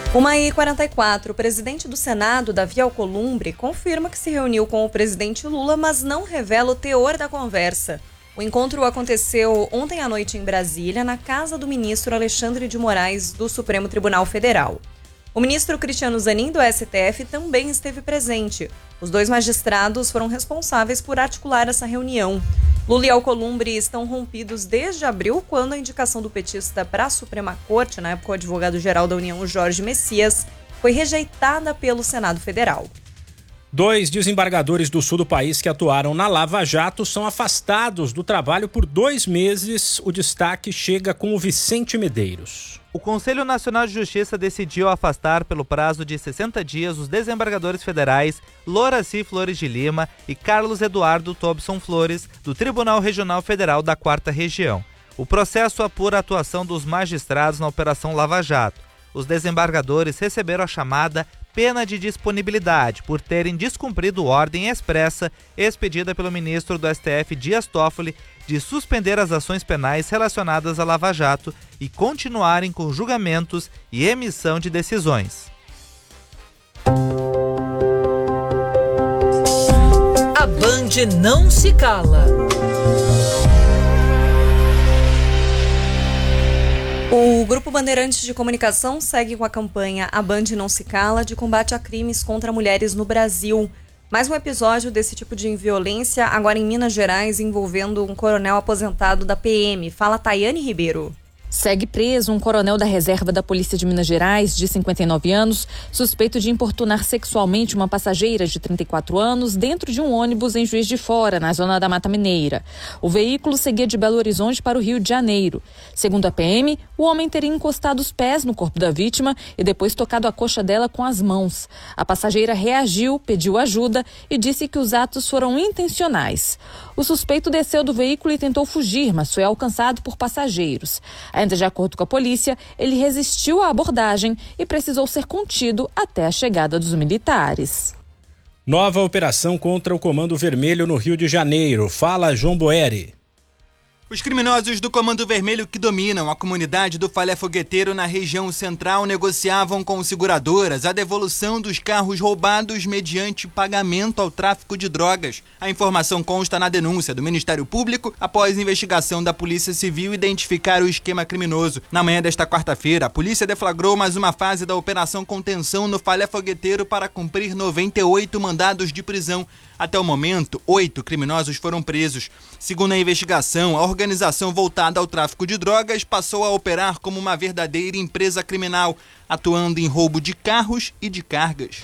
1h44, o presidente do Senado, Davi Alcolumbre, confirma que se reuniu com o presidente Lula, mas não revela o teor da conversa. O encontro aconteceu ontem à noite em Brasília, na casa do ministro Alexandre de Moraes, do Supremo Tribunal Federal. O ministro Cristiano Zanin, do STF, também esteve presente. Os dois magistrados foram responsáveis por articular essa reunião. Lula e Alcolumbre estão rompidos desde abril, quando a indicação do petista para a Suprema Corte, na época o advogado-geral da União, Jorge Messias, foi rejeitada pelo Senado Federal. 2 desembargadores do sul do país que atuaram na Lava Jato são afastados do trabalho por 2 meses. O destaque chega com o Vicente Medeiros. O Conselho Nacional de Justiça decidiu afastar pelo prazo de 60 dias os desembargadores federais Loraci Flores de Lima e Carlos Eduardo Tobson Flores, do Tribunal Regional Federal da 4ª Região. O processo apura a atuação dos magistrados na Operação Lava Jato. Os desembargadores receberam a chamada pena de disponibilidade por terem descumprido ordem expressa expedida pelo ministro do STF Dias Toffoli de suspender as ações penais relacionadas à Lava Jato e continuarem com julgamentos e emissão de decisões. A Band não se cala. O Grupo Bandeirantes de Comunicação segue com a campanha A Band Não Se Cala de combate a crimes contra mulheres no Brasil. Mais um episódio desse tipo de violência, agora em Minas Gerais, envolvendo um coronel aposentado da PM. Fala Tayane Ribeiro. Segue preso um coronel da reserva da Polícia de Minas Gerais, de 59 anos, suspeito de importunar sexualmente uma passageira de 34 anos dentro de um ônibus em Juiz de Fora, na zona da Mata Mineira. O veículo seguia de Belo Horizonte para o Rio de Janeiro. Segundo a PM, o homem teria encostado os pés no corpo da vítima e depois tocado a coxa dela com as mãos. A passageira reagiu, pediu ajuda e disse que os atos foram intencionais. O suspeito desceu do veículo e tentou fugir, mas foi alcançado por passageiros. Ainda de acordo com a polícia, ele resistiu à abordagem e precisou ser contido até a chegada dos militares. Nova operação contra o Comando Vermelho no Rio de Janeiro. Fala, João Boeri. Os criminosos do Comando Vermelho que dominam a comunidade do Falé Fogueteiro na região central negociavam com seguradoras a devolução dos carros roubados mediante pagamento ao tráfico de drogas. A informação consta na denúncia do Ministério Público após investigação da Polícia Civil identificar o esquema criminoso. Na manhã desta quarta-feira, a polícia deflagrou mais uma fase da Operação Contenção no Falé Fogueteiro para cumprir 98 mandados de prisão. Até o momento, 8 criminosos foram presos. Segundo a investigação, a organização voltada ao tráfico de drogas passou a operar como uma verdadeira empresa criminal, atuando em roubo de carros e de cargas.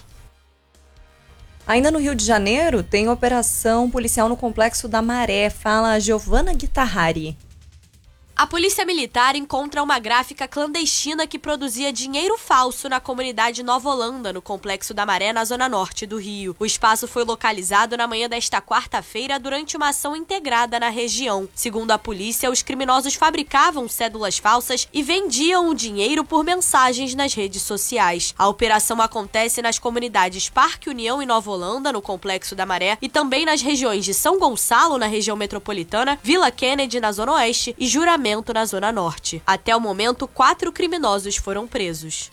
Ainda no Rio de Janeiro, tem operação policial no Complexo da Maré. Fala Giovana Guitarrari. A polícia militar encontra uma gráfica clandestina que produzia dinheiro falso na comunidade Nova Holanda, no Complexo da Maré, na zona norte do Rio. O espaço foi localizado na manhã desta quarta-feira durante uma ação integrada na região. Segundo a polícia, os criminosos fabricavam cédulas falsas e vendiam o dinheiro por mensagens nas redes sociais. A operação acontece nas comunidades Parque União e Nova Holanda, no Complexo da Maré, e também nas regiões de São Gonçalo, na região metropolitana, Vila Kennedy, na zona oeste, e Juramento, na zona norte. Até o momento, 4 criminosos foram presos.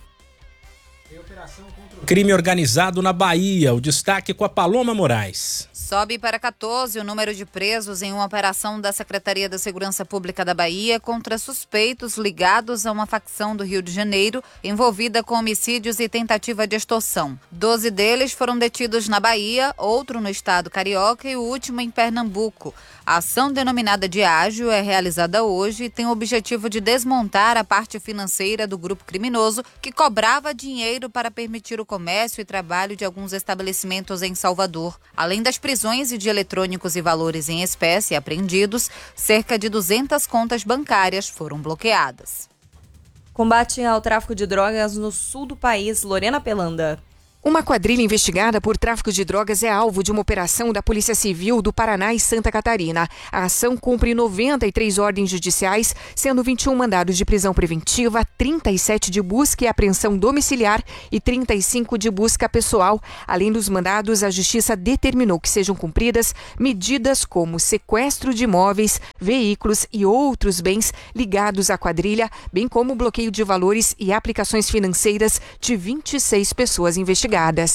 Crime organizado na Bahia. O destaque com a Paloma Moraes. Sobe para 14 o número de presos em uma operação da Secretaria da Segurança Pública da Bahia contra suspeitos ligados a uma facção do Rio de Janeiro envolvida com homicídios e tentativa de extorsão. 12 deles foram detidos na Bahia, outro no estado carioca e o último em Pernambuco. A ação denominada de Ágil é realizada hoje e tem o objetivo de desmontar a parte financeira do grupo criminoso que cobrava dinheiro para permitir o comércio e trabalho de alguns estabelecimentos em Salvador. Além das prisões e de eletrônicos e valores em espécie apreendidos, cerca de 200 contas bancárias foram bloqueadas. Combate ao tráfico de drogas no sul do país, Lorena Pelanda. Uma quadrilha investigada por tráfico de drogas é alvo de uma operação da Polícia Civil do Paraná e Santa Catarina. A ação cumpre 93 ordens judiciais, sendo 21 mandados de prisão preventiva, 37 de busca e apreensão domiciliar e 35 de busca pessoal. Além dos mandados, a Justiça determinou que sejam cumpridas medidas como sequestro de imóveis, veículos e outros bens ligados à quadrilha, bem como bloqueio de valores e aplicações financeiras de 26 pessoas investigadas.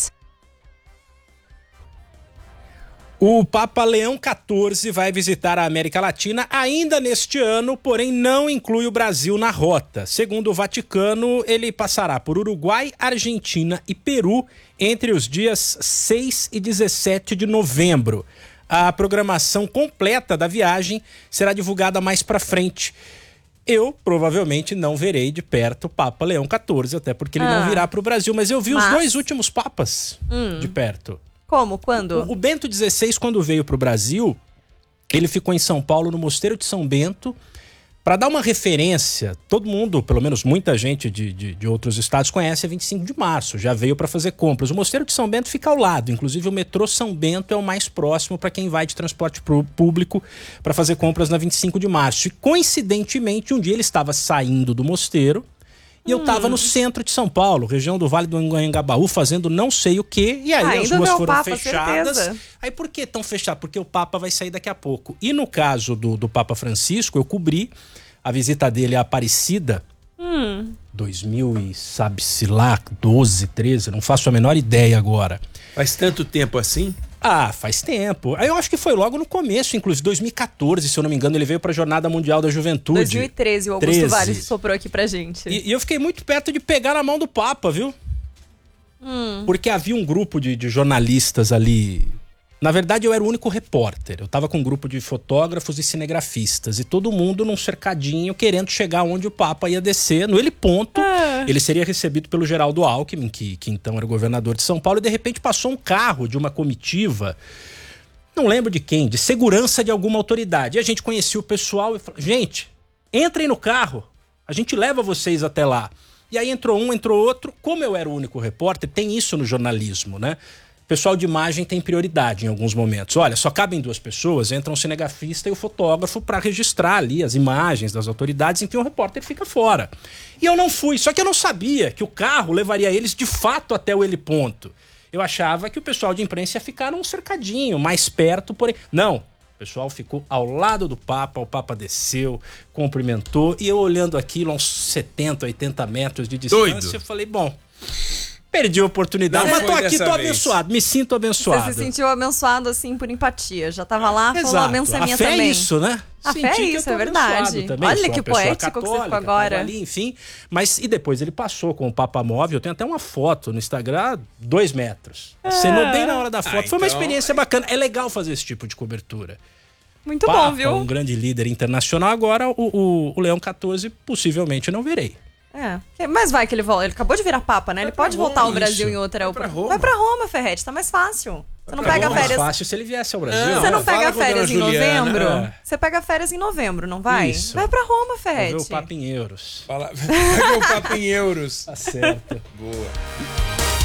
O Papa Leão XIV vai visitar a América Latina ainda neste ano, porém não inclui o Brasil na rota. Segundo o Vaticano, ele passará por Uruguai, Argentina e Peru entre os dias 6 e 17 de novembro. A programação completa da viagem será divulgada mais para frente. Eu provavelmente não verei de perto o Papa Leão XIV, até porque ele não virá para o Brasil. Mas eu vi os dois últimos papas de perto. Como? Quando? O Bento XVI, quando veio para o Brasil, ele ficou em São Paulo, no Mosteiro de São Bento. Para dar uma referência, todo mundo, pelo menos muita gente de outros estados conhece a 25 de março, já veio para fazer compras. O Mosteiro de São Bento fica ao lado, inclusive o metrô São Bento é o mais próximo para quem vai de transporte público para fazer compras na 25 de março. E coincidentemente, um dia ele estava saindo do mosteiro e eu estava no centro de São Paulo, região do Vale do Anhangabaú, fazendo não sei o quê, e aí as ruas foram fechadas. Certeza. Aí por que tão fechadas? Porque o Papa vai sair daqui a pouco. E no caso do Papa Francisco, eu cobri a visita dele à Aparecida, 2000 e sabe-se lá, 12, 13, não faço a menor ideia agora. Faz tanto tempo assim? Ah, faz tempo. Aí eu acho que foi logo no começo, inclusive 2014, se eu não me engano, ele veio para a Jornada Mundial da Juventude. 2013, o Augusto Valles soprou aqui pra gente. E eu fiquei muito perto de pegar na mão do Papa, viu? Porque havia um grupo de jornalistas ali. Na verdade, eu era o único repórter. Eu tava com um grupo de fotógrafos e cinegrafistas. E todo mundo num cercadinho querendo chegar onde o Papa ia descer. No heliponto, ele seria recebido pelo Geraldo Alckmin, que então era o governador de São Paulo. E de repente passou um carro de uma comitiva, não lembro de quem, de segurança de alguma autoridade. E a gente conhecia o pessoal e falou: gente, entrem no carro, a gente leva vocês até lá. E aí entrou um, entrou outro. Como eu era o único repórter, tem isso no jornalismo, né? O pessoal de imagem tem prioridade em alguns momentos. Olha, só cabem 2 pessoas, entra um cinegrafista e o fotógrafo para registrar ali as imagens das autoridades, em que o repórter fica fora. E eu não fui, só que eu não sabia que o carro levaria eles de fato até o heliponto. Eu achava que o pessoal de imprensa ia ficar num cercadinho, mais perto, porém... Não, o pessoal ficou ao lado do Papa, o Papa desceu, cumprimentou, e eu olhando aquilo a uns 70, 80 metros de distância, eu falei, bom... Perdi a oportunidade, mas tô aqui, tô abençoado, me sinto abençoado. Você se sentiu abençoado, assim, por empatia. Já tava lá, falou, a benção é minha também. A fé também. É isso, né? A fé é isso, é verdade. Olha que poético que você ficou agora. Ali, enfim, mas e depois ele passou com o Papa Móvel, eu tenho até uma foto no Instagram, 2 metros. Acenou bem na hora da foto, foi uma experiência bacana. É legal fazer esse tipo de cobertura. Muito bom, viu? Um grande líder internacional, agora o Leão XIV possivelmente não verei. Mas vai que ele volta. Ele acabou de virar Papa, né? Ele pode voltar ao Brasil em outra... Vai pra Roma, Ferretti, tá mais fácil. Você não pega férias... É mais fácil se ele viesse ao Brasil. Você não pega férias em novembro? Você pega férias em novembro, não vai? Isso. Vai pra Roma, Ferretti. Vou ver o Papa em euros. Vai ver o Papa em euros. Tá certo. Boa.